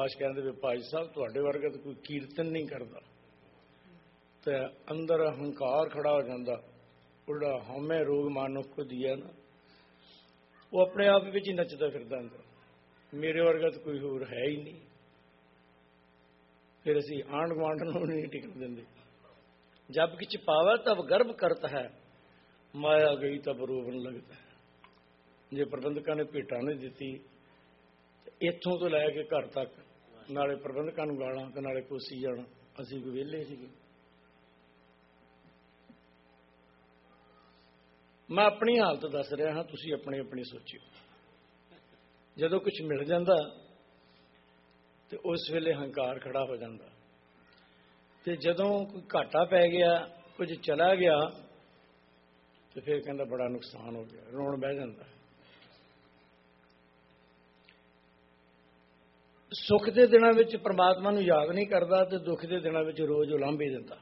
ਰਵਿਦਾਸ ਕਹਿੰਦੇ ਵੀ ਭਾਈ ਸਾਹਿਬ ਤੁਹਾਡੇ ਵਰਗਾ ਤਾਂ ਕੋਈ ਕੀਰਤਨ ਨਹੀਂ ਕਰਦਾ, ਤੇ ਅੰਦਰ ਹੰਕਾਰ ਖੜਾ ਹੋ ਜਾਂਦਾ। ਉਹਦਾ ਹਉਮੈ ਰੋਗ ਮਾਨੁਖ ਕੋ ਦੀਆ ਨਾ, ਉਹ ਆਪਣੇ ਆਪ ਵਿੱਚ ਹੀ ਨੱਚਦਾ ਫਿਰਦਾ ਅੰਦਰ, ਮੇਰੇ ਵਰਗਾ ਤਾਂ ਕੋਈ ਹੋਰ ਹੈ ਹੀ ਨਹੀਂ। ਫਿਰ ਅਸੀਂ ਆਂਢ ਗੁਆਂਢ ਨੂੰ ਨਹੀਂ ਟਿਕਣ ਦਿੰਦੇ। ਜਬ ਕਿਛ ਪਾਵੈ ਤਬ ਗਰਭ ਕਰਤ ਹੈ, ਮਾਇਆ ਗਈ ਤਬ ਰੋਵਣ ਲੱਗਦਾ ਹੈ। ਜੇ ਪ੍ਰਬੰਧਕਾਂ ਨੇ ਭੇਟਾਂ ਨਹੀਂ ਦਿੱਤੀ, ਇੱਥੋਂ ਤੋਂ ਲੈ ਕੇ ਘਰ ਤੱਕ ਨਾਲੇ ਪ੍ਰਬੰਧਕਾਂ ਨੂੰ ਗਾਲਾਂ ਤੇ ਨਾਲੇ ਕੋਸੀ ਜਾਣਾ, ਅਸੀਂ ਕੋਈ ਵਿਹਲੇ ਸੀਗੇ। ਮੈਂ ਆਪਣੀ ਹਾਲਤ ਦੱਸ ਰਿਹਾ ਹਾਂ, ਤੁਸੀਂ ਆਪਣੀ ਆਪਣੀ ਸੋਚਿਓ। ਜਦੋਂ ਕੁਝ ਮਿਲ ਜਾਂਦਾ ਤੇ ਉਸ ਵੇਲੇ ਹੰਕਾਰ ਖੜਾ ਹੋ ਜਾਂਦਾ, ਤੇ ਜਦੋਂ ਕੋਈ ਘਾਟਾ ਪੈ ਗਿਆ, ਕੁਝ ਚਲਾ ਗਿਆ, ਤੇ ਫਿਰ ਕਹਿੰਦਾ ਬੜਾ ਨੁਕਸਾਨ ਹੋ ਗਿਆ, ਰੋਣ ਬਹਿ ਜਾਂਦਾ। ਸੁੱਖ ਦੇ ਦਿਨਾਂ ਵਿੱਚ ਪਰਮਾਤਮਾ ਨੂੰ ਯਾਦ ਨਹੀਂ ਕਰਦਾ ਤੇ ਦੁੱਖ ਦੇ ਦਿਨਾਂ ਵਿੱਚ ਰੋਜ਼ ਉਲਾਂਭੇ ਦਿੰਦਾ।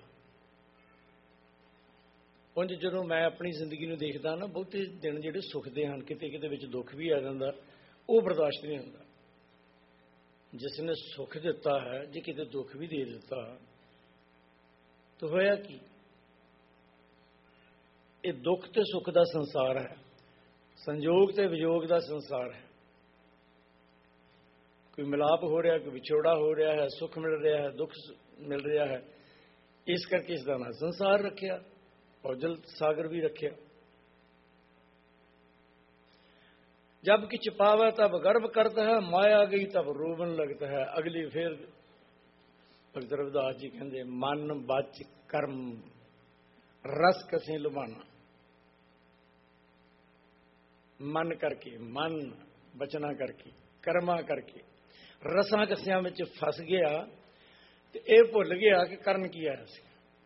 ਉਂਝ ਜਦੋਂ ਮੈਂ ਆਪਣੀ ਜ਼ਿੰਦਗੀ ਨੂੰ ਦੇਖਦਾ ਨਾ, ਬਹੁਤੇ ਦਿਨ ਜਿਹੜੇ ਸੁੱਖ ਦੇ ਹਨ, ਕਿਤੇ ਕਿਤੇ ਵਿੱਚ ਦੁੱਖ ਵੀ ਆ ਜਾਂਦਾ, ਉਹ ਬਰਦਾਸ਼ਤ ਨਹੀਂ ਹੁੰਦਾ। ਜਿਸ ਨੇ ਸੁੱਖ ਦਿੱਤਾ ਹੈ, ਜੇ ਕਿਤੇ ਦੁੱਖ ਵੀ ਦੇ ਦਿੱਤਾ ਤਾਂ ਹੋਇਆ ਕੀ? ਇਹ ਦੁੱਖ ਤੇ ਸੁੱਖ ਦਾ ਸੰਸਾਰ ਹੈ, ਸੰਜੋਗ ਤੇ ਵਿਯੋਗ ਦਾ ਸੰਸਾਰ ਹੈ। ਕੋਈ ਮਿਲਾਪ ਹੋ ਰਿਹਾ, ਕੋਈ ਵਿਛੋੜਾ ਹੋ ਰਿਹਾ ਹੈ, ਸੁੱਖ ਮਿਲ ਰਿਹਾ ਹੈ, ਦੁੱਖ ਮਿਲ ਰਿਹਾ ਹੈ। ਇਸ ਕਰਕੇ ਇਸ ਦਾ ਨਾਂ ਸੰਸਾਰ ਰੱਖਿਆ, ਔਜਲ ਸਾਗਰ ਵੀ ਰੱਖਿਆ। ਜਬ ਕਿ ਛਪਾਵਾ ਤਬ ਗਰਭ ਕਰਤਾ ਹੈ, ਮਾਇਆ ਗਈ ਤਬ ਰੋਵਣ ਲੱਗਦਾ ਹੈ। ਅਗਲੀ ਫਿਰ ਭਗਤ ਰਵਿਦਾਸ ਜੀ ਕਹਿੰਦੇ, ਮਨ ਬਚ ਕਰਮ ਰਸ ਕਸੇ ਲੁਭਾਣਾ। ਮਨ ਕਰਕੇ, ਮਨ ਬਚਨਾ ਕਰਕੇ, ਕਰਮਾਂ ਕਰਕੇ ਰਸਾਂ ਕਸਿਆਂ ਵਿੱਚ ਫਸ ਗਿਆ ਤੇ ਇਹ ਭੁੱਲ ਗਿਆ ਕਿ ਕਰਨ ਕੀ ਆਇਆ ਸੀ।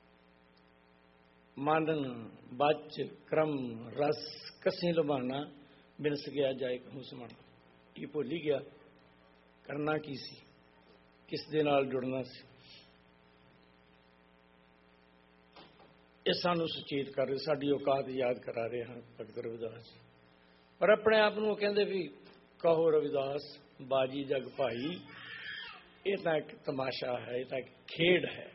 ਮਨ ਬਚ ਕਰਮ ਰਸ ਕਸੇ ਲੁਭਾਣਾ, ਬਿਨਸ ਗਿਆ ਜਾਏ ਕਹੂੰ ਸਮਾਣਾ। ਇਹ ਭੁੱਲ ਹੀ ਗਿਆ ਕਰਨਾ ਕੀ ਸੀ, ਕਿਸ ਦੇ ਨਾਲ ਜੁੜਨਾ ਸੀ। ਇਹ ਸਾਨੂੰ ਸੁਚੇਤ ਕਰ ਰਹੇ, ਸਾਡੀ ਔਕਾਤ ਯਾਦ ਕਰਾ ਰਹੇ ਹਨ ਭਗਤ ਰਵਿਦਾਸ। ਪਰ ਆਪਣੇ ਆਪ ਨੂੰ ਉਹ ਕਹਿੰਦੇ ਵੀ ਕਹੋ ਰਵਿਦਾਸ ਬਾਜੀ ਜਗ ਭਾਈ, ਇਹ ਤਾਂ ਇੱਕ ਤਮਾਸ਼ਾ ਹੈ, ਇਹ ਤਾਂ ਇੱਕ ਖੇਡ ਹੈ।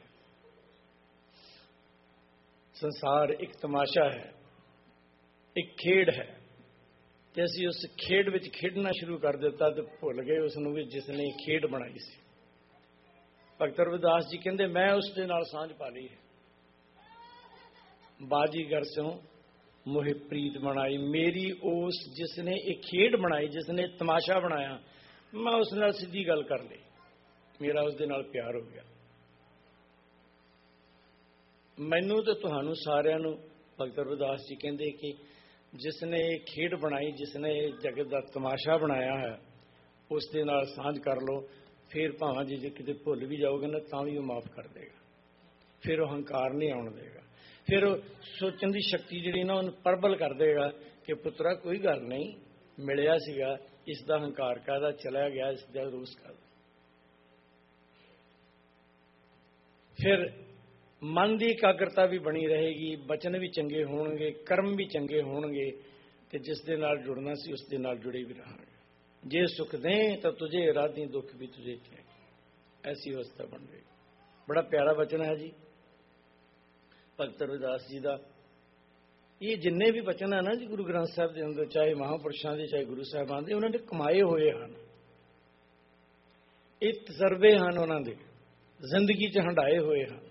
ਸੰਸਾਰ ਇੱਕ ਤਮਾਸ਼ਾ ਹੈ, ਇੱਕ ਖੇਡ ਹੈ, ਤੇ ਅਸੀਂ ਉਸ ਖੇਡ ਵਿੱਚ ਖੇਡਣਾ ਸ਼ੁਰੂ ਕਰ ਦਿੱਤਾ ਤੇ ਭੁੱਲ ਗਏ ਉਸ ਨੂੰ ਵੀ ਜਿਸ ਨੇ ਖੇਡ ਬਣਾਈ ਸੀ। ਭਗਤ ਰਵਿਦਾਸ ਜੀ ਕਹਿੰਦੇ, ਮੈਂ ਉਸ ਦੇ ਨਾਲ ਸਾਂਝ ਪਾ ਲਈ ਹੈ। ਬਾਜੀਗਰ ਸਿਓ ਮੋਹਿ ਪ੍ਰੀਤ ਬਣਾਈ, ਮੇਰੀ ਉਸ ਜਿਸ ਨੇ ਇਹ ਖੇਡ ਬਣਾਈ, ਜਿਸ ਨੇ ਤਮਾਸ਼ਾ ਬਣਾਇਆ, ਮੈਂ ਉਸ ਨਾਲ ਸਿੱਧੀ ਗੱਲ ਕਰ ਲਈ, ਮੇਰਾ ਉਸ ਦੇ ਨਾਲ ਪਿਆਰ ਹੋ ਗਿਆ। ਮੈਨੂੰ ਤੇ ਤੁਹਾਨੂੰ ਸਾਰਿਆਂ ਨੂੰ ਭਗਤ ਰਵਿਦਾਸ ਜੀ ਕਹਿੰਦੇ ਕਿ ਜਿਸ ਨੇ ਇਹ ਖੇਡ ਬਣਾਈ, ਜਿਸ ਨੇ ਇਹ ਜਗਤ ਦਾ ਤਮਾਸ਼ਾ ਬਣਾਇਆ ਹੈ, ਉਸ ਦੇ ਨਾਲ ਸਾਂਝ ਕਰ ਲਓ। ਫਿਰ ਭਾਵੇਂ ਜੇ ਕਿਤੇ ਭੁੱਲ ਵੀ ਜਾਓਗੇ ਨਾ ਤਾਂ ਵੀ ਉਹ ਮਾਫ ਕਰ ਦੇਗਾ। ਫਿਰ ਉਹ ਹੰਕਾਰ ਨਹੀਂ ਆਉਣ ਦੇਗਾ। ਫਿਰ ਉਹ ਸੋਚਣ ਦੀ ਸ਼ਕਤੀ ਜਿਹੜੀ ਨਾ ਉਹਨੂੰ ਪ੍ਰਬਲ ਕਰ ਦੇਗਾ ਕਿ ਪੁੱਤਰਾ ਕੋਈ ਗੱਲ ਨਹੀਂ, ਮਿਲਿਆ ਸੀਗਾ, ਇਸ ਦਾ ਹੰਕਾਰ ਕਾਹਦਾ, ਚਲਾ ਗਿਆ, ਇਸ ਦਾ ਰੋਸ ਕਾਹਦਾ। ਫਿਰ ਮਨ ਦੀ ਇਕਾਗਰਤਾ ਵੀ ਬਣੀ ਰਹੇਗੀ, ਬਚਨ ਵੀ ਚੰਗੇ ਹੋਣਗੇ, ਕਰਮ ਵੀ ਚੰਗੇ ਹੋਣਗੇ, ਤੇ ਜਿਸ ਦੇ ਨਾਲ ਜੁੜਨਾ ਸੀ ਉਸ ਦੇ ਨਾਲ ਜੁੜੇ ਵੀ ਰਹਾਂਗੇ। ਜੇ ਸੁਖ ਦੇ ਤਾਂ ਤੁਝੇ ਰਾਧੀ, ਦੁੱਖ ਵੀ ਤੁਝੇ ਥੇ, ਐਸੀ ਅਵਸਥਾ ਬਣ ਰਹੀ। ਬੜਾ ਪਿਆਰਾ ਬਚਨ ਹੈ ਜੀ ਭਗਤ ਰਵਿਦਾਸ ਜੀ ਦਾ। ਇਹ ਜਿੰਨੇ ਵੀ ਬਚਨ ਹੈ ਨਾ ਜੀ ਗੁਰੂ ਗ੍ਰੰਥ ਸਾਹਿਬ ਦੇ ਅੰਦਰ, ਚਾਹੇ ਮਹਾਂਪੁਰਸ਼ਾਂ ਦੇ ਚਾਹੇ ਗੁਰੂ ਸਾਹਿਬਾਨ ਦੇ, ਉਹਨਾਂ ਨੇ ਕਮਾਏ ਹੋਏ ਹਨ। ਇਹ ਤਜਰਬੇ ਹਨ, ਉਹਨਾਂ ਦੇ ਜ਼ਿੰਦਗੀ 'ਚ ਹੰਢਾਏ ਹੋਏ ਹਨ।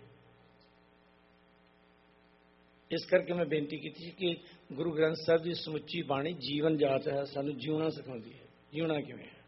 ਇਸ ਕਰਕੇ ਮੈਂ ਬੇਨਤੀ ਕੀਤੀ ਸੀ ਕਿ ਗੁਰੂ ਗ੍ਰੰਥ ਸਾਹਿਬ ਦੀ ਸਮੁੱਚੀ ਬਾਣੀ ਜੀਵਨ ਜਾਤ ਹੈ, ਸਾਨੂੰ ਜਿਉਣਾ ਸਿਖਾਉਂਦੀ ਹੈ। ਜਿਉਣਾ ਕਿਵੇਂ ਹੈ?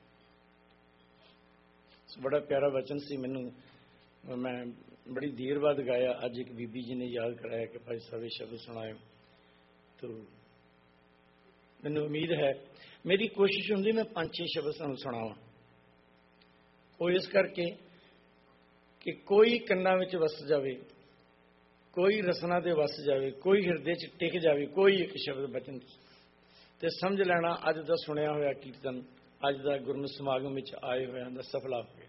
ਬੜਾ ਪਿਆਰਾ ਵਚਨ ਸੀ, ਮੈਨੂੰ ਮੈਂ ਬੜੀ ਦੇਰ ਬਾਅਦ ਗਾਇਆ। ਅੱਜ ਇੱਕ ਬੀਬੀ ਜੀ ਨੇ ਯਾਦ ਕਰਾਇਆ ਕਿ ਭਾਈ ਸਾਹਿਬ ਇਹ ਸ਼ਬਦ ਸੁਣਾਇਓ। ਤਾਂ ਮੈਨੂੰ ਉਮੀਦ ਹੈ, ਮੇਰੀ ਕੋਸ਼ਿਸ਼ ਹੁੰਦੀ ਮੈਂ 5-6 ਸ਼ਬਦ ਤੁਹਾਨੂੰ ਸੁਣਾਵਾਂ। ਉਹ ਇਸ ਕਰਕੇ ਕਿ ਕੋਈ ਕੰਨਾਂ ਵਿੱਚ ਵਸ ਜਾਵੇ, ਕੋਈ ਰਸਨਾ ਦੇ ਵਸ ਜਾਵੇ, ਕੋਈ ਹਿਰਦੇ 'ਚ ਟਿਕ ਜਾਵੇ, ਕੋਈ ਇੱਕ ਸ਼ਬਦ ਬਚਨ, ਤੇ ਸਮਝ ਲੈਣਾ ਅੱਜ ਦਾ ਸੁਣਿਆ ਹੋਇਆ ਕੀਰਤਨ, ਅੱਜ ਦਾ ਗੁਰਮਤਿ ਸਮਾਗਮ ਵਿੱਚ ਆਏ ਹੋਇਆਂ ਦਾ ਸਫਲਾ ਹੋ ਗਿਆ।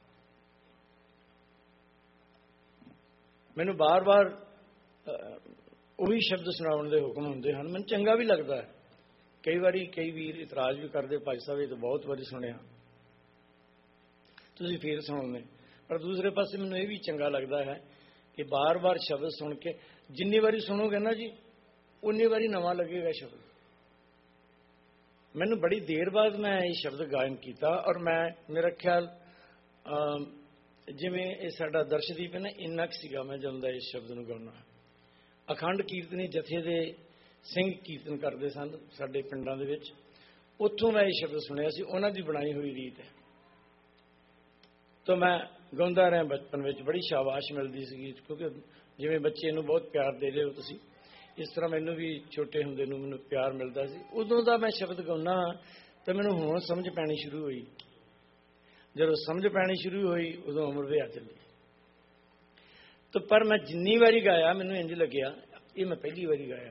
ਮੈਨੂੰ ਬਾਰ-ਬਾਰ ਉਹੀ ਸ਼ਬਦ ਸੁਣਾਉਣ ਦੇ ਹੁਕਮ ਹੁੰਦੇ ਹਨ। ਮੈਨੂੰ ਚੰਗਾ ਵੀ ਲੱਗਦਾ ਹੈ। ਕਈ ਵਾਰੀ ਕਈ ਵੀਰ ਇਤਰਾਜ਼ ਵੀ ਕਰਦੇ, ਭਾਈ ਸਾਹਿਬ ਇਹ ਤਾਂ ਬਹੁਤ ਵਾਰੀ ਸੁਣਿਆ। ਤੁਸੀਂ ਫੇਰ ਸੁਣਾਉਂਦੇ। ਪਰ ਦੂਸਰੇ ਪਾਸੇ ਮੈਨੂੰ ਇਹ ਵੀ ਚੰਗਾ ਲੱਗਦਾ ਹੈ ਕਿ ਬਾਰ-ਬਾਰ ਸ਼ਬਦ ਸੁਣ ਕੇ ਜਿੰਨੀ ਵਾਰੀ ਸੁਣੋਗੇ ਨਾ ਜੀ, ਉਨੀ ਵਾਰੀ ਨਵਾਂ ਲੱਗੇਗਾ ਸ਼ਬਦ। ਮੈਨੂੰ ਬੜੀ ਦੇਰ ਬਾਅਦ ਮੈਂ ਇਹ ਸ਼ਬਦ ਗਾਇਨ ਕੀਤਾ, ਔਰ ਮੇਰਾ ਖਿਆਲ ਜਿਵੇਂ ਇਹ ਸਾਡਾ ਦਰਸ਼ਦੀਪ ਹੈ ਨਾ, ਇੰਨਾ ਕੁ ਸੀਗਾ ਮੈਂ ਜਦੋਂ ਦਾ ਇਸ ਸ਼ਬਦ ਨੂੰ ਗਾਉਣਾ। ਅਖੰਡ ਕੀਰਤਨੀ ਜਥੇ ਦੇ ਸਿੰਘ ਕੀਰਤਨ ਕਰਦੇ ਸਨ ਸਾਡੇ ਪਿੰਡਾਂ ਦੇ ਵਿੱਚ, ਉੱਥੋਂ ਮੈਂ ਇਹ ਸ਼ਬਦ ਸੁਣਿਆ ਸੀ, ਉਹਨਾਂ ਦੀ ਬਣਾਈ ਹੋਈ ਰੀਤ ਹੈ। ਤਾਂ ਮੈਂ ਗਾਉਂਦਾ ਰਿਹਾ ਬਚਪਨ ਵਿੱਚ, ਬੜੀ ਸ਼ਾਬਾਸ਼ ਮਿਲਦੀ ਸੀਗੀ, ਕਿਉਂਕਿ ਜਿਵੇਂ ਬੱਚੇ ਨੂੰ ਬਹੁਤ ਪਿਆਰ ਦੇ ਰਹੇ ਹੋ ਤੁਸੀਂ, ਇਸ ਤਰ੍ਹਾਂ ਮੈਨੂੰ ਵੀ ਛੋਟੇ ਹੁੰਦੇ ਨੂੰ ਮੈਨੂੰ ਪਿਆਰ ਮਿਲਦਾ ਸੀ। ਉਦੋਂ ਦਾ ਮੈਂ ਸ਼ਬਦ ਗਾਉਂਦਾ ਤਾਂ ਮੈਨੂੰ ਹੁਣ ਸਮਝ ਪੈਣੀ ਸ਼ੁਰੂ ਹੋਈ। ਜਦੋਂ ਸਮਝ ਪੈਣੀ ਸ਼ੁਰੂ ਹੋਈ ਉਦੋਂ ਉਮਰ ਵਿਆਹ ਚੱਲੀ। ਤਾਂ ਪਰ ਮੈਂ ਜਿੰਨੀ ਵਾਰੀ ਗਾਇਆ ਮੈਨੂੰ ਇੰਝ ਲੱਗਿਆ ਇਹ ਮੈਂ ਪਹਿਲੀ ਵਾਰੀ ਗਾਇਆ।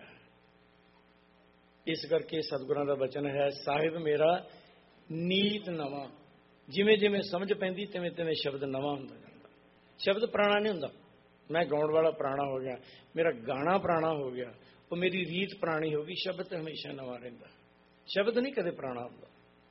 ਇਸ ਕਰਕੇ ਸਤਿਗੁਰਾਂ ਦਾ ਬਚਨ ਹੈ, ਸਾਹਿਬ ਮੇਰਾ ਨੀਤ ਨਵਾਂ। ਜਿਵੇਂ ਜਿਵੇਂ ਸਮਝ ਪੈਂਦੀ ਤਿਵੇਂ ਤਿਵੇਂ ਸ਼ਬਦ ਨਵਾਂ ਹੁੰਦਾ ਜਾਂਦਾ। ਸ਼ਬਦ ਪੁਰਾਣਾ ਨਹੀਂ ਹੁੰਦਾ। ਮੈਂ ਗਾਉਣ ਵਾਲਾ ਪੁਰਾਣਾ ਹੋ ਗਿਆ, ਮੇਰਾ ਗਾਣਾ ਪੁਰਾਣਾ ਹੋ ਗਿਆ, ਉਹ ਮੇਰੀ ਰੀਤ ਪੁਰਾਣੀ ਹੋ ਗਈ। ਸ਼ਬਦ ਤਾਂ ਹਮੇਸ਼ਾ ਨਵਾਂ ਰਹਿੰਦਾ, ਸ਼ਬਦ ਨਹੀਂ ਕਦੇ ਪੁਰਾਣਾ ਹੁੰਦਾ।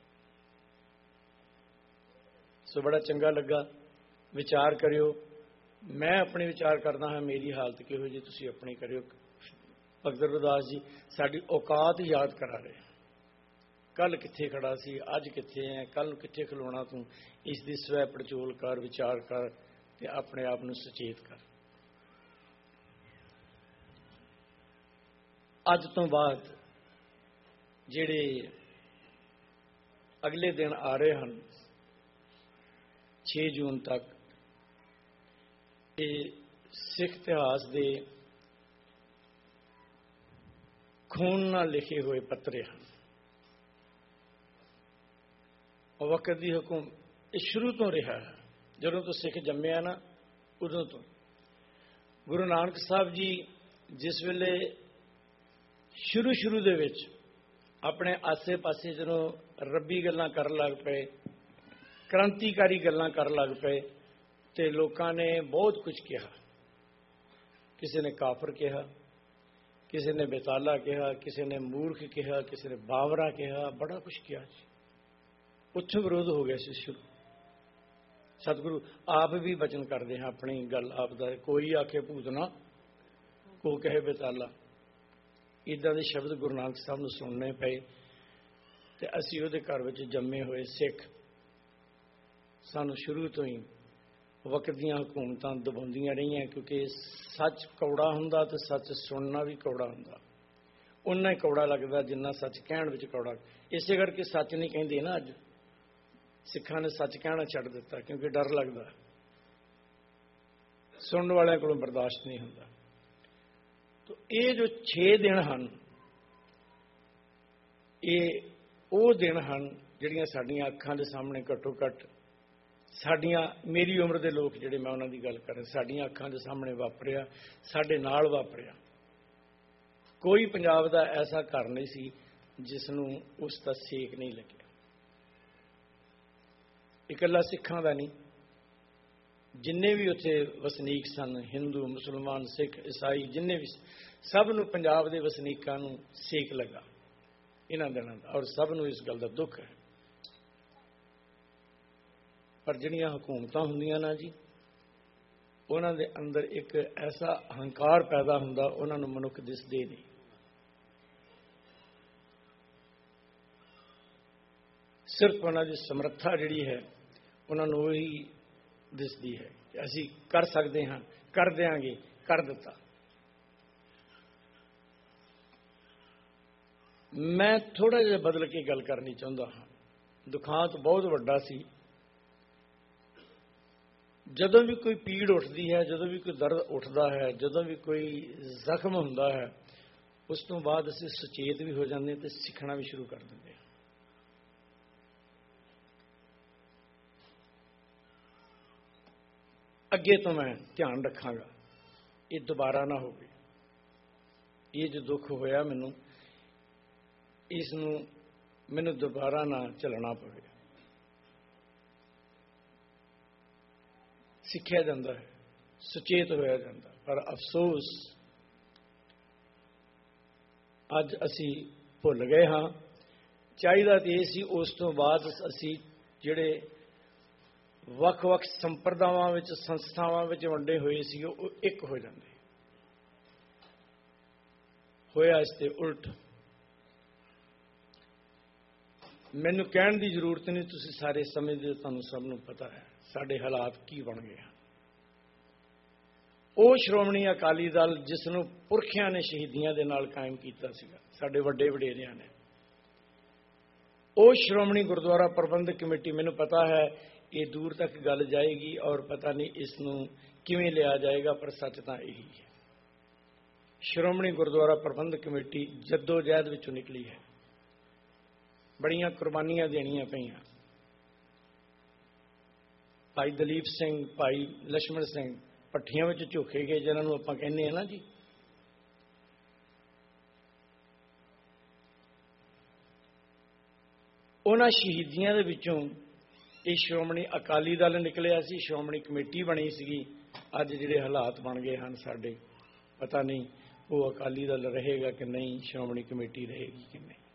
ਸੋ ਬੜਾ ਚੰਗਾ ਲੱਗਾ। ਵਿਚਾਰ ਕਰਿਓ। ਮੈਂ ਆਪਣੇ ਵਿਚਾਰ ਕਰਦਾ ਹਾਂ ਮੇਰੀ ਹਾਲਤ ਕਿਹੋ ਜਿਹੀ, ਤੁਸੀਂ ਆਪਣੀ ਕਰਿਓ। ਭਗਤ ਰਵਿਦਾਸ ਜੀ ਸਾਡੀ ਔਕਾਤ ਯਾਦ ਕਰਾ ਰਹੇ। ਕੱਲ ਕਿੱਥੇ ਖੜਾ ਸੀ, ਅੱਜ ਕਿੱਥੇ ਹੈ, ਕੱਲ ਨੂੰ ਕਿੱਥੇ ਖਲੋਣਾ ਤੂੰ, ਇਸ ਦੀ ਸਵੈ ਪੜਚੋਲ ਕਰ, ਵਿਚਾਰ ਕਰ ਤੇ ਆਪਣੇ ਆਪ ਨੂੰ ਸੁਚੇਤ ਕਰ। ਅੱਜ ਤੋਂ ਬਾਅਦ ਜਿਹੜੇ ਅਗਲੇ ਦਿਨ ਆ ਰਹੇ ਹਨ 6 ਜੂਨ ਤੱਕ, ਇਹ ਸਿੱਖ ਇਤਿਹਾਸ ਦੇ ਖੂਨ ਨਾਲ ਲਿਖੇ ਹੋਏ ਪੱਤਰੇ ਹਨ। ਵਕਤ ਦੀ ਹੁਕਮ ਇਹ ਸ਼ੁਰੂ ਤੋਂ ਰਿਹਾ ਹੈ। ਜਦੋਂ ਤੋਂ ਸਿੱਖ ਜੰਮਿਆ ਨਾ, ਉਦੋਂ ਤੋਂ ਗੁਰੂ ਨਾਨਕ ਸਾਹਿਬ ਜੀ ਜਿਸ ਵੇਲੇ ਸ਼ੁਰੂ ਦੇ ਵਿੱਚ ਆਪਣੇ ਆਸੇ-ਪਾਸੇ ਜਦੋਂ ਰੱਬੀ ਗੱਲਾਂ ਕਰਨ ਲੱਗ ਪਏ, ਕ੍ਰਾਂਤੀਕਾਰੀ ਗੱਲਾਂ ਕਰਨ ਲੱਗ ਪਏ, ਤੇ ਲੋਕਾਂ ਨੇ ਬਹੁਤ ਕੁਝ ਕਿਹਾ। ਕਿਸੇ ਨੇ ਕਾਫਰ ਕਿਹਾ, ਕਿਸੇ ਨੇ ਬੇਤਾਲਾ ਕਿਹਾ, ਕਿਸੇ ਨੇ ਮੂਰਖ ਕਿਹਾ, ਕਿਸੇ ਨੇ ਬਾਵਰਾ ਕਿਹਾ, ਬੜਾ ਕੁਝ ਕਿਹਾ ਜੀ। ਉੱਥੋਂ ਵਿਰੋਧ ਹੋ ਗਿਆ ਸੀ ਸ਼ੁਰੂ। ਸਤਿਗੁਰੂ ਆਪ ਵੀ ਬਚਨ ਕਰਦੇ ਹਾਂ, ਆਪਣੀ ਗੱਲ ਆਪ ਦਾ, ਕੋਈ ਆਖੇ ਭੂਤਨਾ, ਕੋ ਕਹੇ ਬੇਤਾਲਾ। ਇੱਦਾਂ ਦੇ ਸ਼ਬਦ ਗੁਰੂ ਨਾਨਕ ਸਾਹਿਬ ਨੂੰ ਸੁਣਨੇ ਪਏ। ਤੇ ਅਸੀਂ ਉਹਦੇ ਘਰ ਵਿੱਚ ਜੰਮੇ ਹੋਏ ਸਿੱਖ, ਸਾਨੂੰ ਸ਼ੁਰੂ ਤੋਂ ਹੀ ਵਕਤ ਦੀਆਂ ਹਕੂਮਤਾਂ ਦਬਾਉਂਦੀਆਂ ਰਹੀਆਂ, ਕਿਉਂਕਿ ਸੱਚ ਕੌੜਾ ਹੁੰਦਾ ਤੇ ਸੱਚ ਸੁਣਨਾ ਵੀ ਕੌੜਾ ਹੁੰਦਾ। ਓਨਾ ਹੀ ਕੌੜਾ ਲੱਗਦਾ ਜਿੰਨਾ ਸੱਚ ਕਹਿਣ ਵਿੱਚ ਕੌੜਾ। ਇਸੇ ਕਰਕੇ ਸੱਚ ਨਹੀਂ ਕਹਿੰਦੇ ਨਾ ਅੱਜ। ਸਿੱਖਾਂ ਨੇ ਸੱਚ ਕਹਿਣਾ ਛੱਡ ਦਿੱਤਾ ਕਿਉਂਕਿ ਡਰ ਲੱਗਦਾ, ਸੁਣਨ ਵਾਲਿਆਂ ਕੋਲੋਂ ਬਰਦਾਸ਼ਤ ਨਹੀਂ ਹੁੰਦਾ। ਤਾਂ ਇਹ ਜੋ 6 ਦਿਨ ਹਨ, ਇਹ ਉਹ ਦਿਨ ਹਨ ਜਿਹੜੀਆਂ ਸਾਡੀਆਂ ਅੱਖਾਂ ਦੇ ਸਾਹਮਣੇ ਘੱਟੋ ਘੱਟ ਮੇਰੀ ਉਮਰ ਦੇ ਲੋਕ ਜਿਹੜੇ, ਮੈਂ ਉਹਨਾਂ ਦੀ ਗੱਲ ਕਰ ਰਿਹਾ, ਸਾਡੀਆਂ ਅੱਖਾਂ ਦੇ ਸਾਹਮਣੇ ਵਾਪਰਿਆ, ਸਾਡੇ ਨਾਲ ਵਾਪਰਿਆ। ਕੋਈ ਪੰਜਾਬ ਦਾ ਐਸਾ ਘਰ ਨਹੀਂ ਸੀ ਜਿਸ ਨੂੰ ਉਸ ਦਾ ਸੇਕ ਨਹੀਂ ਲੱਗਿਆ। ਇਕੱਲਾ ਸਿੱਖਾਂ ਦਾ ਨਹੀਂ, ਜਿੰਨੇ ਵੀ ਉੱਥੇ ਵਸਨੀਕ ਸਨ, ਹਿੰਦੂ, ਮੁਸਲਮਾਨ, ਸਿੱਖ, ਈਸਾਈ, ਜਿੰਨੇ ਵੀ, ਸਭ ਨੂੰ, ਪੰਜਾਬ ਦੇ ਵਸਨੀਕਾਂ ਨੂੰ ਸੇਕ ਲੱਗਾ ਇਹਨਾਂ ਦਿਨਾਂ ਦਾ, ਔਰ ਸਭ ਨੂੰ ਇਸ ਗੱਲ ਦਾ ਦੁੱਖ ਹੈ। ਪਰ ਜਿਹੜੀਆਂ ਹਕੂਮਤਾਂ ਹੁੰਦੀਆਂ ਨਾ ਜੀ, ਉਹਨਾਂ ਦੇ ਅੰਦਰ ਇੱਕ ਐਸਾ ਹੰਕਾਰ ਪੈਦਾ ਹੁੰਦਾ, ਉਹਨਾਂ ਨੂੰ ਮਨੁੱਖ ਦਿਸਦੇ ਨਹੀਂ। ਸਿਰਫ ਉਹਨਾਂ ਦੀ ਸਮਰੱਥਾ ਜਿਹੜੀ ਹੈ ਉਹਨਾਂ ਨੂੰ ਉਹੀ ਦਿਸਦੀ ਹੈ ਕਿ ਅਸੀਂ ਕਰ ਸਕਦੇ ਹਾਂ, ਕਰ ਦਿਆਂਗੇ, ਕਰ ਦਿੱਤਾ। ਮੈਂ ਥੋੜਾ ਜਿਹਾ ਬਦਲ ਕੇ ਗੱਲ ਕਰਨੀ ਚਾਹੁੰਦਾ ਹਾਂ। ਦੁਖਾਂਤ ਬਹੁਤ ਵੱਡਾ ਸੀ। ਜਦੋਂ ਵੀ ਕੋਈ ਪੀੜ ਉੱਠਦੀ ਹੈ, ਜਦੋਂ ਵੀ ਕੋਈ ਦਰਦ ਉੱਠਦਾ ਹੈ, ਜਦੋਂ ਵੀ ਕੋਈ ਜ਼ਖਮ ਹੁੰਦਾ ਹੈ, ਉਸ ਤੋਂ ਬਾਅਦ ਅਸੀਂ ਸੁਚੇਤ ਵੀ ਹੋ ਜਾਂਦੇ ਤੇ ਸਿੱਖਣਾ ਵੀ ਸ਼ੁਰੂ ਕਰ ਦਿੰਦੇ ਹਾਂ। ਅੱਗੇ ਤੋਂ ਮੈਂ ਧਿਆਨ ਰੱਖਾਂਗਾ ਇਹ ਦੁਬਾਰਾ ਨਾ ਹੋਵੇ। ਇਹ ਜੋ ਦੁੱਖ ਹੋਇਆ ਮੈਨੂੰ, ਇਸ ਨੂੰ ਮੈਨੂੰ ਦੁਬਾਰਾ ਨਾ ਝੱਲਣਾ ਪਵੇ। ਸਿੱਖਿਆ ਜਾਂਦਾ ਹੈ, ਸੁਚੇਤ ਹੋਇਆ ਜਾਂਦਾ, ਪਰ ਅਫਸੋਸ ਅੱਜ ਅਸੀਂ ਭੁੱਲ ਗਏ ਹਾਂ। ਚਾਹੀਦਾ ਤੇ ਇਹ ਸੀ ਉਸ ਤੋਂ ਬਾਅਦ ਅਸੀਂ ਜਿਹੜੇ ਵੱਖ-ਵੱਖ ਸੰਪਰਦਾਵਾਂ ਵਿੱਚ, ਸੰਸਥਾਵਾਂ ਵਿੱਚ ਵੰਡੇ ਹੋਏ ਸੀ, ਉਹ ਇੱਕ ਹੋ ਜਾਂਦੇ। ਹੋਇਆ ਇਸ ਦੇ ਉਲਟ। ਮੈਨੂੰ ਕਹਿਣ ਦੀ ਜ਼ਰੂਰਤ ਨਹੀਂ, ਤੁਸੀਂ ਸਾਰੇ ਸਮਝਦੇ, ਤੁਹਾਨੂੰ ਸਭ ਨੂੰ ਪਤਾ ਹੈ ਸਾਡੇ ਹਾਲਾਤ ਕੀ ਬਣ ਗਏ ਹਨ। ਉਹ ਸ਼੍ਰੋਮਣੀ ਅਕਾਲੀ ਦਲ ਜਿਸ ਨੂੰ ਪੁਰਖਿਆਂ ਨੇ ਸ਼ਹੀਦੀਆਂ ਦੇ ਨਾਲ ਕਾਇਮ ਕੀਤਾ ਸੀਗਾ, ਸਾਡੇ ਵੱਡੇ ਵਡੇਰਿਆਂ ਨੇ, ਉਹ ਸ਼੍ਰੋਮਣੀ ਗੁਰਦੁਆਰਾ ਪ੍ਰਬੰਧਕ ਕਮੇਟੀ, ਮੈਨੂੰ ਪਤਾ ਹੈ ਇਹ ਦੂਰ ਤੱਕ ਗੱਲ ਜਾਏਗੀ ਔਰ ਪਤਾ ਨਹੀਂ ਇਸ ਨੂੰ ਕਿਵੇਂ ਲਿਆ ਜਾਏਗਾ, ਪਰ ਸੱਚ ਤਾਂ ਇਹੀ ਹੈ। ਸ਼੍ਰੋਮਣੀ ਗੁਰਦੁਆਰਾ ਪ੍ਰਬੰਧਕ ਕਮੇਟੀ ਜੱਦੋ-ਜਹਿਦ ਵਿੱਚੋਂ ਨਿਕਲੀ ਹੈ, ਬੜੀਆਂ ਕੁਰਬਾਨੀਆਂ ਦੇਣੀਆਂ ਪਈਆਂ। ਭਾਈ ਦਲੀਪ ਸਿੰਘ, ਭਾਈ ਲਛਮਣ ਸਿੰਘ ਭੱਠੀਆਂ ਵਿੱਚ ਝੋਕੇ ਗਏ, ਜਿਹਨਾਂ ਨੂੰ ਆਪਾਂ ਕਹਿੰਦੇ ਹਾਂ ਨਾ ਜੀ। ਉਹਨਾਂ ਸ਼ਹੀਦੀਆਂ ਦੇ ਵਿੱਚੋਂ ਇਹ ਸ਼੍ਰੋਮਣੀ ਅਕਾਲੀ ਦਲ ਨਿਕਲਿਆ ਸੀ, ਸ਼੍ਰੋਮਣੀ ਕਮੇਟੀ ਬਣੀ ਸੀਗੀ। ਅੱਜ ਜਿਹੜੇ ਹਾਲਾਤ ਬਣ ਗਏ ਹਨ ਸਾਡੇ, ਪਤਾ ਨਹੀਂ ਉਹ ਅਕਾਲੀ ਦਲ ਰਹੇਗਾ ਕਿ ਨਹੀਂ, ਸ਼੍ਰੋਮਣੀ ਕਮੇਟੀ ਰਹੇਗੀ ਕਿ ਨਹੀਂ।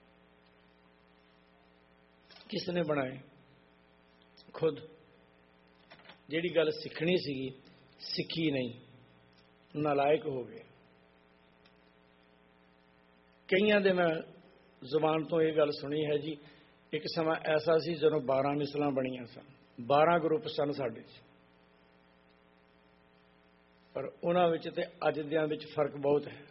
ਕਿਸ ਨੇ ਬਣਾਏ? ਖੁਦ। ਜਿਹੜੀ ਗੱਲ ਸਿੱਖਣੀ ਸੀਗੀ ਸਿੱਖੀ ਨਹੀਂ, ਨਾਲਾਇਕ ਹੋ ਗਏ। ਕਈਆਂ ਦੇ ਮੈਂ ਜ਼ੁਬਾਨ ਤੋਂ ਇਹ ਗੱਲ ਸੁਣੀ ਹੈ ਜੀ, ਇੱਕ ਸਮਾਂ ਐਸਾ ਸੀ ਜਦੋਂ 12 ਮਿਸਲਾਂ ਬਣੀਆਂ ਸਨ, 12 ਗਰੁੱਪ ਸਨ ਸਾਡੇ 'ਚ, ਪਰ ਉਹਨਾਂ ਵਿੱਚ ਤੇ ਅੱਜ ਦਿਆਂ ਵਿੱਚ ਫਰਕ ਬਹੁਤ ਹੈ।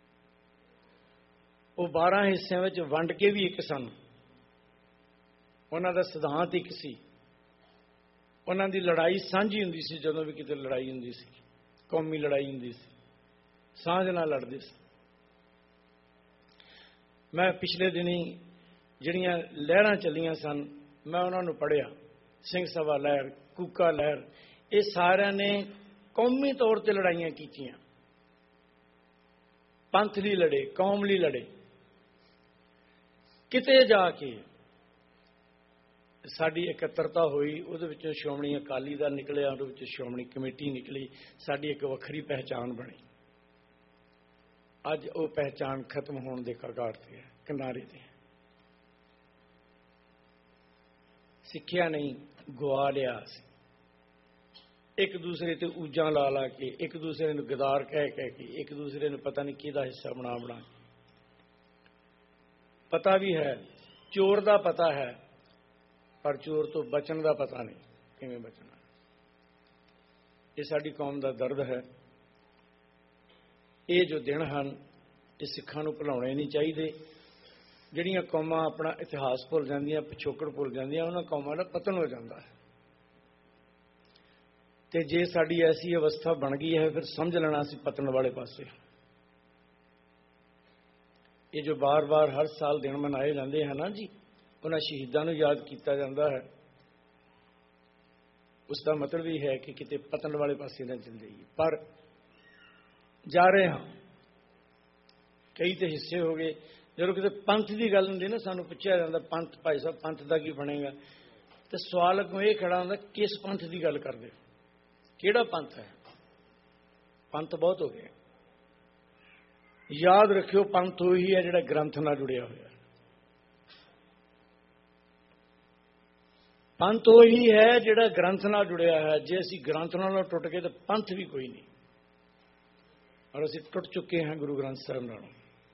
ਉਹ 12 ਹਿੱਸਿਆਂ ਵਿੱਚ ਵੰਡ ਕੇ ਵੀ ਇੱਕ ਸਨ, ਉਹਨਾਂ ਦਾ ਸਿਧਾਂਤ ਇੱਕ ਸੀ, ਉਹਨਾਂ ਦੀ ਲੜਾਈ ਸਾਂਝੀ ਹੁੰਦੀ ਸੀ। ਜਦੋਂ ਵੀ ਕਿਤੇ ਲੜਾਈ ਹੁੰਦੀ ਸੀ, ਕੌਮੀ ਲੜਾਈ ਹੁੰਦੀ ਸੀ, ਸਾਂਝ ਨਾਲ ਲੜਦੇ ਸੀ। ਮੈਂ ਪਿਛਲੇ ਦਿਨੀ ਜਿਹੜੀਆਂ ਲਹਿਰਾਂ ਚੱਲੀਆਂ ਸਨ, ਮੈਂ ਉਹਨਾਂ ਨੂੰ ਪੜ੍ਹਿਆ। ਸਿੰਘ ਸਭਾ ਲਹਿਰ, ਕੂਕਾ ਲਹਿਰ, ਇਹ ਸਾਰਿਆਂ ਨੇ ਕੌਮੀ ਤੌਰ ਤੇ ਲੜਾਈਆਂ ਕੀਤੀਆਂ, ਪੰਥ ਲਈ ਲੜੇ, ਕੌਮ ਲਈ ਲੜੇ। ਕਿਤੇ ਜਾ ਕੇ ਸਾਡੀ ਇਕੱਤਰਤਾ ਹੋਈ, ਉਹਦੇ ਵਿੱਚੋਂ ਸ਼੍ਰੋਮਣੀ ਅਕਾਲੀ ਦਲ ਨਿਕਲਿਆ, ਉਹਦੇ ਵਿੱਚ ਸ਼੍ਰੋਮਣੀ ਕਮੇਟੀ ਨਿਕਲੀ, ਸਾਡੀ ਇੱਕ ਵੱਖਰੀ ਪਹਿਚਾਣ ਬਣੀ। ਅੱਜ ਉਹ ਪਹਿਚਾਣ ਖਤਮ ਹੋਣ ਦੇ ਕਗਾਰ ਤੇ ਹੈ, ਕਿਨਾਰੇ ਤੇ ਹੈ। ਸਿੱਖਿਆ ਨਹੀਂ, ਗਵਾ ਲਿਆ ਸੀ। ਇੱਕ ਦੂਸਰੇ ਤੇ ਊਜਾਂ ਲਾ ਲਾ ਕੇ, ਇੱਕ ਦੂਸਰੇ ਨੂੰ ਗਦਾਰ ਕਹਿ ਕਹਿ ਕੇ, ਇੱਕ ਦੂਸਰੇ ਨੂੰ ਪਤਾ ਨਹੀਂ ਕਿਹਦਾ ਹਿੱਸਾ ਬਣਾ ਬਣਾ ਕੇ। ਪਤਾ ਵੀ ਹੈ, ਚੋਰ ਦਾ ਪਤਾ ਹੈ, ਪਰ ਚੋਰ ਤੋਂ ਬਚਣ ਦਾ ਪਤਾ ਨਹੀਂ, ਕਿਵੇਂ ਬਚਣਾ। ਇਹ ਸਾਡੀ ਕੌਮ ਦਾ ਦਰਦ ਹੈ। ਇਹ ਜੋ ਦਿਨ ਹਨ, ਇਹ ਸਿੱਖਾਂ ਨੂੰ ਭੁਲਾਉਣੇ ਨਹੀਂ ਚਾਹੀਦੇ। ਜਿਹੜੀਆਂ ਕੌਮਾਂ ਆਪਣਾ ਇਤਿਹਾਸ ਭੁੱਲ ਜਾਂਦੀਆਂ, ਪਿਛੋਕੜ ਭੁੱਲ ਜਾਂਦੀਆਂ, ਉਹਨਾਂ ਕੌਮਾਂ ਦਾ ਪਤਨ ਹੋ ਜਾਂਦਾ ਹੈ। ਤੇ ਜੇ ਸਾਡੀ ਐਸੀ ਅਵਸਥਾ ਬਣ ਗਈ ਹੈ, ਫਿਰ ਸਮਝ ਲੈਣਾ ਅਸੀਂ ਪਤਨ ਵਾਲੇ ਪਾਸੇ। ਇਹ ਜੋ ਬਾਰ-ਬਾਰ ਹਰ ਸਾਲ ਦਿਨ ਮਨਾਏ ਜਾਂਦੇ ਹਨ ਨਾ ਜੀ, ਉਹਨਾਂ ਸ਼ਹੀਦਾਂ ਨੂੰ ਯਾਦ ਕੀਤਾ ਜਾਂਦਾ ਹੈ। ਉਸ ਦਾ ਮਤਲਬ ਇਹ ਹੈ ਕਿ ਕਿਤੇ ਪਤਨ ਵਾਲੇ ਪਾਸੇ ਨਾ ਚੱਲ ਜਾਈਏ, ਪਰ ਜਾ ਰਹੇ ਹਾਂ। ਕਈ ਤੇ ਹਿੱਸੇ ਹੋ ਗਏ। ਜਦੋਂ ਕਿਤੇ ਪੰਥ ਦੀ ਗੱਲ ਹੁੰਦੀ ਨਾ, ਸਾਨੂੰ ਪੁੱਛਿਆ ਜਾਂਦਾ, ਪੰਥ ਭਾਈ ਸਾਹਿਬ ਪੰਥ ਦਾ ਕੀ ਬਣੇਗਾ? ਤੇ ਸਵਾਲ ਅੱਗੋਂ ਇਹ ਖੜਾ ਹੁੰਦਾ, ਕਿਸ ਪੰਥ ਦੀ ਗੱਲ ਕਰਦੇ ਹੋ? ਕਿਹੜਾ ਪੰਥ ਹੈ? ਪੰਥ ਬਹੁਤ ਹੋ ਗਏ। ਯਾਦ ਰੱਖਿਓ, ਪੰਥ ਉਹੀ ਹੈ ਜਿਹੜਾ ਗ੍ਰੰਥ ਨਾਲ ਜੁੜਿਆ ਹੋਇਆ। ਪੰਥ ਉਹੀ ਹੈ ਜਿਹੜਾ ਗ੍ਰੰਥ ਨਾਲ ਜੁੜਿਆ ਹੈ। ਜੇ ਅਸੀਂ ਗ੍ਰੰਥ ਨਾਲੋਂ ਟੁੱਟ ਗਏ ਤਾਂ ਪੰਥ ਵੀ ਕੋਈ ਨਹੀਂ। ਔਰ ਅਸੀਂ ਟੁੱਟ ਚੁੱਕੇ ਹਾਂ ਗੁਰੂ ਗ੍ਰੰਥ ਸਾਹਿਬ ਨਾਲੋਂ।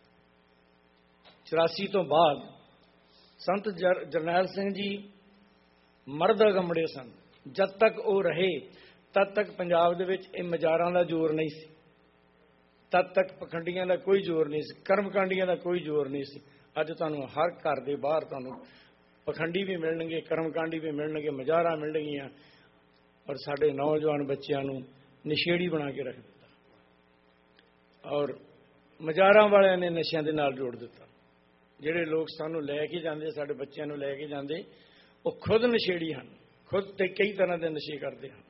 84 ਤੋਂ ਬਾਅਦ ਸੰਤ ਜਰਨੈਲ ਸਿੰਘ ਜੀ ਮਰਦ ਅਗੰਮੜੇ ਸਨ। ਜਦ ਤੱਕ ਉਹ ਰਹੇ, ਤਦ ਤੱਕ ਪੰਜਾਬ ਦੇ ਵਿੱਚ ਇਹ ਮਜ਼ਾਰਾਂ ਦਾ ਜ਼ੋਰ ਨਹੀਂ ਸੀ। ਤਦ ਤੱਕ ਪਖੰਡੀਆਂ ਦਾ ਕੋਈ ਜ਼ੋਰ ਨਹੀਂ ਸੀ, ਕਰਮਕਾਂਡੀਆਂ ਦਾ ਕੋਈ ਜ਼ੋਰ ਨਹੀਂ ਸੀ। ਅੱਜ ਤੁਹਾਨੂੰ ਹਰ ਘਰ ਦੇ ਬਾਹਰ ਤੁਹਾਨੂੰ ਪਖੰਡੀ ਵੀ ਮਿਲਣਗੇ, ਕਰਮਕਾਂਡੀ ਵੀ ਮਿਲਣਗੇ, ਮਜ਼ਾਰਾਂ ਮਿਲਣਗੀਆਂ। ਔਰ ਸਾਡੇ ਨੌਜਵਾਨ ਬੱਚਿਆਂ ਨੂੰ ਨਸ਼ੇੜੀ ਬਣਾ ਕੇ ਰੱਖ ਦਿੱਤਾ ਔਰ ਮਜ਼ਾਰਾਂ ਵਾਲਿਆਂ ਨੇ ਨਸ਼ਿਆਂ ਦੇ ਨਾਲ ਜੋੜ ਦਿੱਤਾ। ਜਿਹੜੇ ਲੋਕ ਸਾਨੂੰ ਲੈ ਕੇ ਜਾਂਦੇ, ਸਾਡੇ ਬੱਚਿਆਂ ਨੂੰ ਲੈ ਕੇ ਜਾਂਦੇ, ਉਹ ਖੁਦ ਨਸ਼ੇੜੀ ਹਨ, ਖੁਦ ਤੇ ਕਈ ਤਰ੍ਹਾਂ ਦੇ ਨਸ਼ੇ ਕਰਦੇ ਹਨ।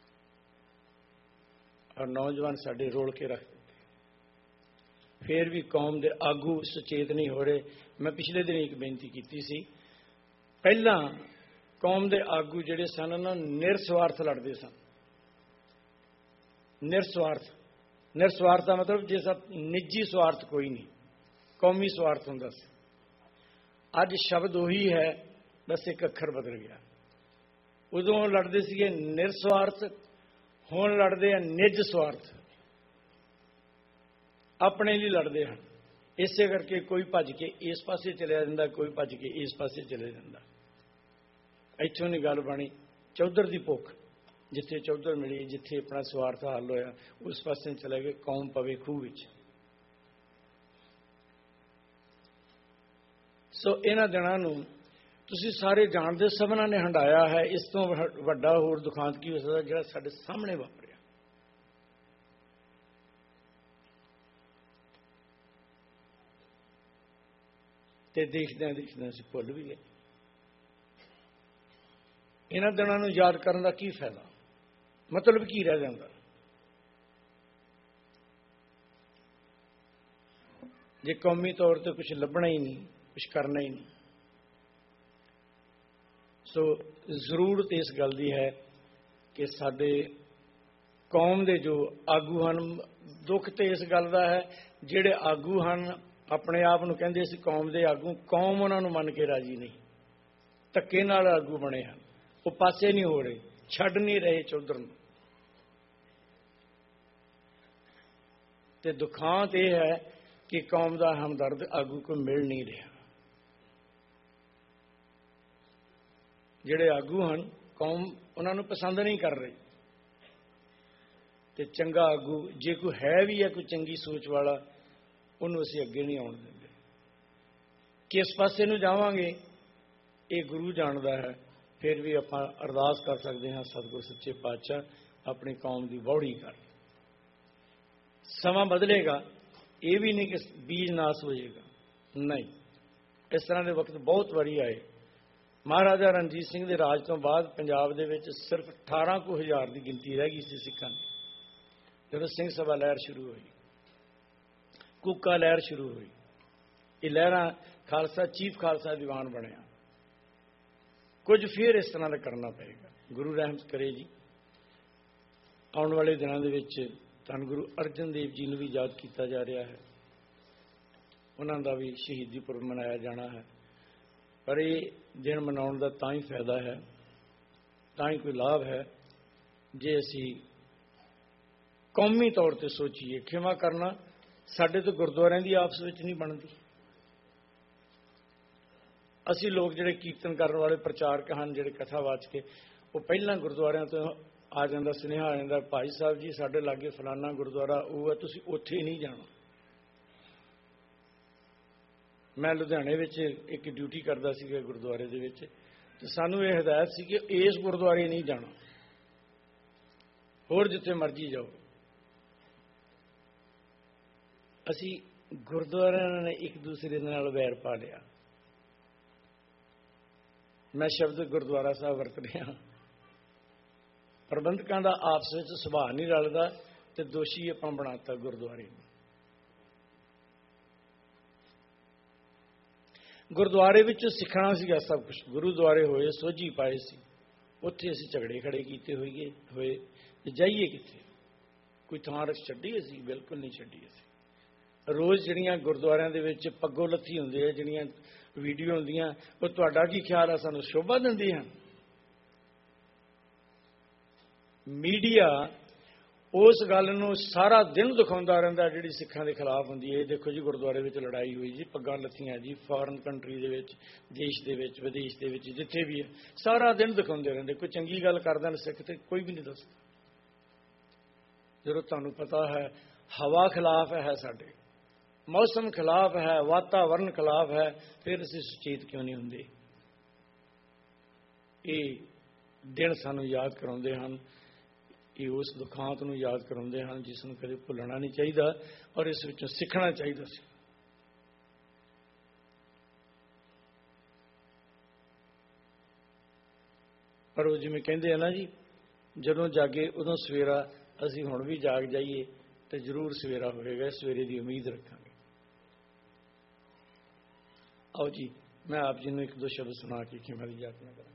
ਔਰ ਨੌਜਵਾਨ ਸਾਡੇ ਰੋਲ ਕੇ ਰੱਖ ਦਿੱਤੇ। ਫਿਰ ਵੀ ਕੌਮ ਦੇ ਆਗੂ ਸੁਚੇਤ ਨਹੀਂ ਹੋ ਰਹੇ। ਮੈਂ ਪਿਛਲੇ ਦਿਨ ਇੱਕ ਬੇਨਤੀ ਕੀਤੀ ਸੀ, ਪਹਿਲਾਂ ਕੌਮ ਦੇ ਆਗੂ ਜਿਹੜੇ ਸਨ ਨਾ, ਨਿਰਸਵਾਰਥ ਲੜਦੇ ਸਨ। ਨਿਰਸਵਾਰਥ ਦਾ ਮਤਲਬ ਜੇ ਸਭ ਨਿੱਜੀ ਸਵਾਰਥ ਕੋਈ ਨਹੀਂ, ਕੌਮੀ ਸਵਾਰਥ ਹੁੰਦਾ ਸੀ। ਅੱਜ ਸ਼ਬਦ ਉਹੀ ਹੈ, ਬਸ ਇੱਕ ਅੱਖਰ ਬਦਲ ਗਿਆ। ਉਦੋਂ ਲੜਦੇ ਸੀਗੇ ਨਿਰਸਵਾਰਥ, ਹੁਣ ਲੜਦੇ ਆ ਨਿੱਜ ਸਵਾਰਥ, ਆਪਣੇ ਲਈ ਲੜਦੇ ਹਨ। ਇਸੇ ਕਰਕੇ ਕੋਈ ਭੱਜ ਕੇ ਇਸ ਪਾਸੇ ਚਲਿਆ ਜਾਂਦਾ, ਕੋਈ ਭੱਜ ਕੇ ਇਸ ਪਾਸੇ ਚਲੇ ਜਾਂਦਾ। ਇੱਥੋਂ ਦੀ ਗੱਲ ਬਣੀ ਚੌਧਰ ਦੀ ਭੁੱਖ, ਜਿੱਥੇ ਚੌਧਰ ਮਿਲੀ, ਜਿੱਥੇ ਆਪਣਾ ਸਵਾਰਥ ਹੱਲ ਹੋਇਆ, ਉਸ ਪਾਸੇ ਚਲੇ ਗਏ, ਕੌਮ ਪਵੇ ਖੂਹ ਵਿੱਚ। ਸੋ ਇਹਨਾਂ ਦਿਨਾਂ ਨੂੰ ਤੁਸੀਂ ਸਾਰੇ ਜਾਣਦੇ, ਸਭਨਾਂ ਨੇ ਹੰਢਾਇਆ ਹੈ। ਇਸ ਤੋਂ ਵੱਡਾ ਹੋਰ ਦੁਖਾਂਤ ਕੀ ਹੋ ਸਕਦਾ ਜਿਹੜਾ ਸਾਡੇ ਸਾਹਮਣੇ ਵਾਪਰਿਆ। ਤੇ ਦੇਖਦਿਆਂ ਦੇਖਦਿਆਂ ਅਸੀਂ ਭੁੱਲ ਵੀ ਗਏ। ਇਹਨਾਂ ਦਿਨਾਂ ਨੂੰ ਯਾਦ ਕਰਨ ਦਾ ਕੀ ਫਾਇਦਾ? ਮਤਲਬ ਕੀ ਰਹਿ ਜਾਂਦਾ ਜੇ ਕੌਮੀ ਤੌਰ ਤੇ ਕੁਝ ਲੱਭਣਾ ਹੀ ਨਹੀਂ, ਕੁਝ ਕਰਨਾ ਹੀ ਨਹੀਂ। ਸੋ ਜ਼ਰੂਰਤ ਇਸ ਗੱਲ ਦੀ ਹੈ ਕਿ ਸਾਡੇ ਕੌਮ ਦੇ ਜੋ ਆਗੂ ਹਨ, ਦੁੱਖ ਤੇ ਇਸ ਗੱਲ ਦਾ ਹੈ ਜਿਹੜੇ ਆਗੂ ਹਨ ਆਪਣੇ ਆਪ ਨੂੰ ਕਹਿੰਦੇ ਸੀ ਕੌਮ ਦੇ ਆਗੂ, ਕੌਮ ਉਹਨਾਂ ਨੂੰ ਮੰਨ ਕੇ ਰਾਜੀ ਨਹੀਂ, ਧੱਕੇ ਨਾਲ ਆਗੂ ਬਣੇ ਹਨ। ਉਹ ਪਾਸੇ ਨਹੀਂ ਹੋ ਰਹੇ, ਛੱਡ ਨਹੀਂ ਰਹੇ ਚੌਧਰ ਨੂੰ। ਤੇ ਦੁਖਾਂਤ ਇਹ ਹੈ ਕਿ ਕੌਮ ਦਾ ਹਮਦਰਦ ਆਗੂ ਕੋਈ ਮਿਲ ਨਹੀਂ ਰਿਹਾ। ਜਿਹੜੇ ਆਗੂ ਹਨ ਕੌਮ ਉਹਨਾਂ ਨੂੰ ਪਸੰਦ ਨਹੀਂ ਕਰ ਰਹੀ। ਤੇ ਚੰਗਾ ਆਗੂ ਜੇ ਕੋਈ ਹੈ ਵੀ ਹੈ, ਕੋਈ ਚੰਗੀ ਸੋਚ ਵਾਲਾ, ਉਹਨੂੰ ਅਸੀਂ ਅੱਗੇ ਨਹੀਂ ਆਉਣ ਦਿੰਦੇ। ਕਿਸ ਪਾਸੇ ਨੂੰ ਜਾਵਾਂਗੇ ਇਹ ਗੁਰੂ ਜਾਣਦਾ ਹੈ। ਫਿਰ ਵੀ ਆਪਾਂ ਅਰਦਾਸ ਕਰ ਸਕਦੇ ਹਾਂ, ਸਤਿਗੁਰ ਸੱਚੇ ਪਾਤਸ਼ਾਹ ਆਪਣੀ ਕੌਮ ਦੀ ਵਹੁੜੀ ਕਰ। ਸਮਾਂ ਬਦਲੇਗਾ, ਇਹ ਵੀ ਨਹੀਂ ਕਿ ਬੀਜ ਨਾਸ ਹੋ ਜਾਏਗਾ, ਨਹੀਂ। ਇਸ ਤਰ੍ਹਾਂ ਦੇ ਵਕਤ ਬਹੁਤ ਵਾਰੀ ਆਏ। ਮਹਾਰਾਜਾ ਰਣਜੀਤ ਸਿੰਘ ਦੇ ਰਾਜ ਤੋਂ ਬਾਅਦ ਪੰਜਾਬ ਦੇ ਵਿੱਚ ਸਿਰਫ 18,000 ਦੀ ਗਿਣਤੀ ਰਹਿ ਗਈ ਸੀ ਸਿੱਖਾਂ ਦੀ। ਜਦੋਂ ਸਿੰਘ ਸਭਾ ਲਹਿਰ ਸ਼ੁਰੂ ਹੋਈ, ਕੂਕਾ ਲਹਿਰ ਸ਼ੁਰੂ ਹੋਈ, ਇਹ ਲਹਿਰਾਂ ਖਾਲਸਾ ਚੀਫ ਖਾਲਸਾ ਦੀਵਾਨ ਬਣਿਆ। ਕੁਝ ਫਿਰ ਇਸ ਤਰ੍ਹਾਂ ਦਾ ਕਰਨਾ ਪਏਗਾ। ਗੁਰੂ ਰਹਿਮਤ ਕਰੇ ਜੀ। ਆਉਣ ਵਾਲੇ ਦਿਨਾਂ ਦੇ ਵਿੱਚ ਧੰਨ ਗੁਰੂ ਅਰਜਨ ਦੇਵ ਜੀ ਨੂੰ ਵੀ ਯਾਦ ਕੀਤਾ ਜਾ ਰਿਹਾ ਹੈ। ਉਹਨਾਂ ਦਾ ਵੀ ਸ਼ਹੀਦੀ ਪੁਰਬ ਮਨਾਇਆ ਜਾਣਾ ਹੈ। ਪਰ ਇਹ ਦਿਨ ਮਨਾਉਣ ਦਾ ਤਾਂ ਹੀ ਫਾਇਦਾ ਹੈ, ਤਾਂ ਹੀ ਕੋਈ ਲਾਭ ਹੈ, ਜੇ ਅਸੀਂ ਕੌਮੀ ਤੌਰ ਤੇ ਸੋਚੀਏ। ਖਿਮਾ ਕਰਨਾ ਸਾਡੇ ਤੋਂ ਗੁਰਦੁਆਰਿਆਂ ਦੀ ਆਪਸ ਵਿੱਚ ਨਹੀਂ ਬਣਦੀ। ਅਸੀਂ ਲੋਕ ਜਿਹੜੇ ਕੀਰਤਨ ਕਰਨ ਵਾਲੇ ਪ੍ਰਚਾਰਕ ਹਨ, ਜਿਹੜੇ ਕਥਾਵਾਚਕ, ਉਹ ਪਹਿਲਾਂ ਗੁਰਦੁਆਰਿਆਂ ਤੋਂ ਆ ਜਾਂਦਾ ਸੁਨੇਹਾ ਆ ਜਾਂਦਾ, ਭਾਈ ਸਾਹਿਬ ਜੀ ਸਾਡੇ ਲਾਗੇ ਫਲਾਨਾ ਗੁਰਦੁਆਰਾ ਉਹ ਹੈ, ਤੁਸੀਂ ਉੱਥੇ ਨਹੀਂ ਜਾਣਾ। ਮੈਂ ਲੁਧਿਆਣੇ ਵਿੱਚ ਇੱਕ ਡਿਊਟੀ ਕਰਦਾ ਸੀਗਾ ਗੁਰਦੁਆਰੇ ਦੇ ਵਿੱਚ, ਤੇ ਸਾਨੂੰ ਇਹ ਹਦਾਇਤ ਸੀ ਕਿ ਇਸ ਗੁਰਦੁਆਰੇ ਨਹੀਂ ਜਾਣਾ, ਹੋਰ ਜਿੱਥੇ ਮਰਜ਼ੀ ਜਾਓ। ਅਸੀਂ ਗੁਰਦੁਆਰਿਆਂ ਨੇ ਇੱਕ ਦੂਸਰੇ ਦੇ ਨਾਲ ਵੈਰ ਪਾ ਲਿਆ। ਮੈਂ ਸ਼ਬਦ ਗੁਰਦੁਆਰਾ ਸਾਹਿਬ ਵਰਤ ਰਿਹਾ। ਪ੍ਰਬੰਧਕਾਂ ਦਾ ਆਪਸ ਵਿੱਚ ਸੁਭਾਅ ਨਹੀਂ ਰਲਦਾ ਤੇ ਦੋਸ਼ੀ ਆਪਾਂ ਬਣਾਤਾ ਗੁਰਦੁਆਰੇ ਨੂੰ। ਗੁਰਦੁਆਰੇ ਵਿੱਚ ਸਿੱਖਣਾ ਸੀਗਾ ਸਭ ਕੁਝ। ਗੁਰੂਦੁਆਰੇ ਹੋਏ, ਸੋਝੀ ਪਾਏ ਸੀ, ਉੱਥੇ ਅਸੀਂ ਝਗੜੇ ਖੜੇ ਕੀਤੇ ਹੋਏ ਤੇ ਜਾਈਏ ਕਿੱਥੇ? ਕੋਈ ਥਾਂ ਰਖ ਛੱਡੀ ਅਸੀਂ? ਬਿਲਕੁਲ ਨਹੀਂ ਛੱਡੀ ਅਸੀਂ। ਰੋਜ਼ ਜਿਹੜੀਆਂ ਗੁਰਦੁਆਰਿਆਂ ਦੇ ਵਿੱਚ ਪੱਗੋ ਲੱਥੀ ਹੁੰਦੀ ਹੈ, ਜਿਹੜੀਆਂ ਵੀਡੀਓ ਹੁੰਦੀਆਂ, ਉਹ ਤੁਹਾਡਾ ਕੀ ਖਿਆਲ ਹੈ ਸਾਨੂੰ ਸ਼ੋਭਾ ਦਿੰਦੀ ਹਨ? ਮੀਡੀਆ ਉਸ ਗੱਲ ਨੂੰ ਸਾਰਾ ਦਿਨ ਦਿਖਾਉਂਦਾ ਰਹਿੰਦਾ ਜਿਹੜੀ ਸਿੱਖਾਂ ਦੇ ਖਿਲਾਫ ਹੁੰਦੀ ਹੈ। ਇਹ ਦੇਖੋ ਜੀ ਗੁਰਦੁਆਰੇ ਵਿੱਚ ਲੜਾਈ ਹੋਈ ਜੀ, ਪੱਗਾਂ ਲੱਥੀਆਂ ਜੀ, ਫੋਰਨ ਕੰਟਰੀ ਦੇ ਵਿੱਚ, ਦੇਸ਼ ਦੇ ਵਿੱਚ, ਵਿਦੇਸ਼ ਦੇ ਵਿੱਚ, ਜਿੱਥੇ ਵੀ ਹੈ ਸਾਰਾ ਦਿਨ ਦਿਖਾਉਂਦੇ ਰਹਿੰਦੇ। ਕੋਈ ਚੰਗੀ ਗੱਲ ਕਰਦਾ ਨਾ ਸਿੱਖ ਤੇ ਕੋਈ ਵੀ ਨਹੀਂ ਦੱਸਦਾ। ਜਦੋਂ ਤੁਹਾਨੂੰ ਪਤਾ ਹੈ ਹਵਾ ਖਿਲਾਫ ਹੈ ਸਾਡੇ, ਮੌਸਮ ਖਿਲਾਫ ਹੈ, ਵਾਤਾਵਰਨ ਖਿਲਾਫ ਹੈ, ਫਿਰ ਅਸੀਂ ਸੁਚੇਤ ਕਿਉਂ ਨਹੀਂ ਹੁੰਦੇ? ਇਹ ਦਿਨ ਸਾਨੂੰ ਯਾਦ ਕਰਾਉਂਦੇ ਹਨ, ਇਹ ਉਸ ਦੁਖਾਂਤ ਨੂੰ ਯਾਦ ਕਰਾਉਂਦੇ ਹਨ ਜਿਸ ਨੂੰ ਕਦੇ ਭੁੱਲਣਾ ਨਹੀਂ ਚਾਹੀਦਾ ਔਰ ਇਸ ਵਿੱਚੋਂ ਸਿੱਖਣਾ ਚਾਹੀਦਾ ਸੀ। ਪਰ ਉਹ ਜਿਵੇਂ ਕਹਿੰਦੇ ਆ ਨਾ ਜੀ, ਜਦੋਂ ਜਾਗੇ ਉਦੋਂ ਸਵੇਰਾ। ਅਸੀਂ ਹੁਣ ਵੀ ਜਾਗ ਜਾਈਏ ਤੇ ਜ਼ਰੂਰ ਸਵੇਰਾ ਹੋਵੇਗਾ। ਸਵੇਰੇ ਦੀ ਉਮੀਦ ਰੱਖਾਂਗੇ। ਆਓ ਜੀ, ਮੈਂ ਆਪ ਜੀ ਨੂੰ ਇੱਕ ਦੋ ਸ਼ਬਦ ਸੁਣਾ ਕੇ ਖਿਮਾ ਦੀ ਯਾਤਨਾ ਕਰਾਂ।